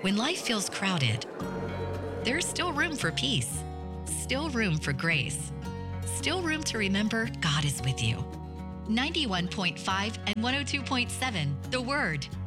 When life feels crowded, there's still room for peace, still room for grace, still room to remember God is with you. 91.5 and 102.7, The Word.